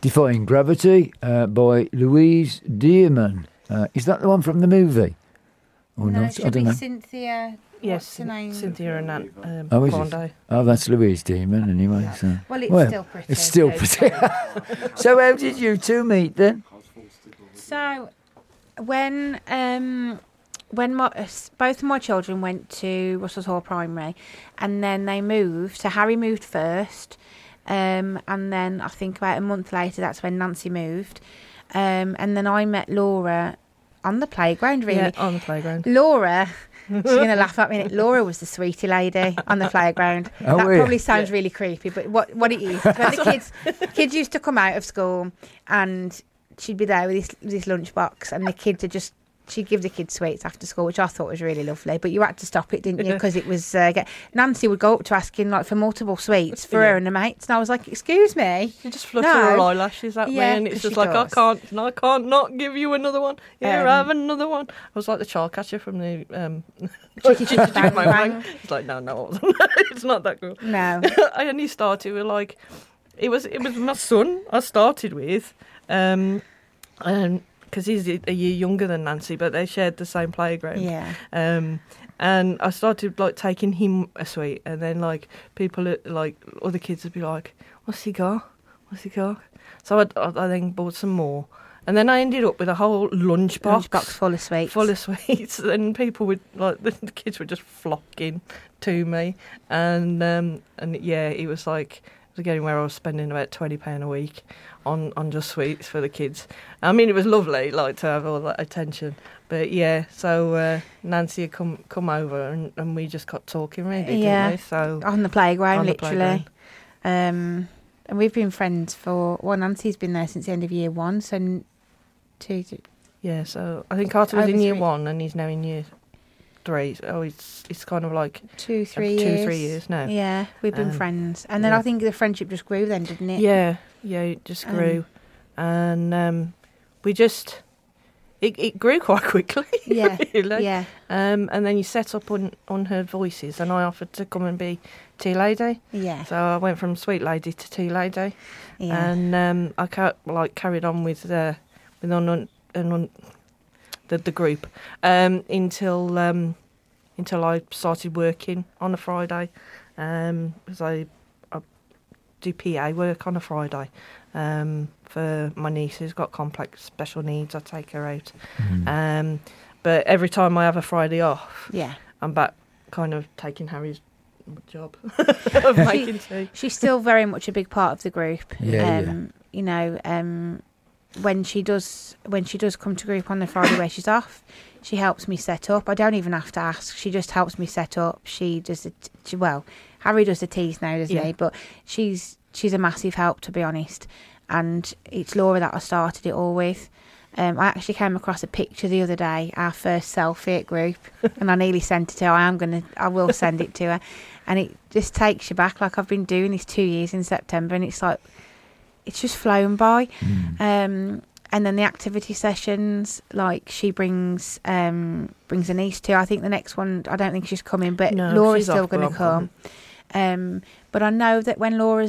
Defying Gravity by Louise Dearman. Is that the one from the movie? Or No, not? it should be Cynthia. Yes, What's her name? Cynthia and Nat Oh, is Bondo. it? Oh, that's Louise Dearman anyway. So. Well, it's still pretty. It's still pretty. So how did you two meet then? So, when both of my children went to Russell's Hall Primary, and then they moved. So Harry moved first, and then I think about a month later, that's when Nancy moved, and then I met Laura on the playground. Really, Yeah, on the playground. Laura. She's going to laugh at me. Laura was the sweetie lady on the playground. Oh, that yeah. probably sounds really creepy, but what it is, when the kids used to come out of school and she'd be there with this lunchbox, and the kids would she'd give the kids sweets after school, which I thought was really lovely. But you had to stop it, didn't you? Because it was Nancy would go up to asking like for multiple sweets for her and her mates, and I was like, "Excuse me." She just flutter her eyelashes at me, and it's just like, does. I can't not give you another one. Here, have another one. I was like the child catcher from the Chicky Bang Bang. It's like, no, it's not that good. No. I only started with like, it was my son I started with, and because he's a year younger than Nancy, but they shared the same playground. Yeah. And I started like taking him a sweet, and then like people like other kids would be like, "What's he got? What's he got?" So I then bought some more, and then I ended up with a whole lunchbox full of sweets. and people would like the kids were just flocking to me, and yeah, it was like. Again, where I was spending about £20 a week on just sweets for the kids. I mean, it was lovely, like to have all that attention. But yeah, so Nancy had come over and we just got talking, really, didn't we? So on the playground, on the literally. playground. And we've been friends Nancy's been there since the end of year 1, so 2. Yeah, so I think Carter was Over in year 3. 1 and he's now in year 3. Oh, it's kind of like 2, 3 2, years. 3 years now. Yeah, we've been friends. And then I think the friendship just grew then, didn't it? Yeah, it just grew. And we just... It grew quite quickly, Yeah, really. yeah. And then you set up on her voices, and I offered to come and be tea lady. Yeah. So I went from sweet lady to tea lady. Yeah. And I carried on with the group until I started working on a Friday, because I do PA work on a Friday for my niece who's got complex special needs. I take her out, but every time I have a Friday off, I'm back kind of taking Harry's job of making tea. She's still very much a big part of the group. Yeah. You know, when she does come to group on the Friday where she's off, she helps me set up. I don't even have to ask. She just helps me set up. She does Harry does the teas now, doesn't he? But she's a massive help, to be honest. And it's Laura that I started it all with. I actually came across a picture the other day, our first selfie at group, and I nearly sent it to her. I will send it to her. And it just takes you back. Like, I've been doing this 2 years in September, and it's like, it's just flown by. And then the activity sessions, like she brings a niece to. I think the next one, I don't think she's coming, but No, Laura's she's still off, going to come. But I know that when Laura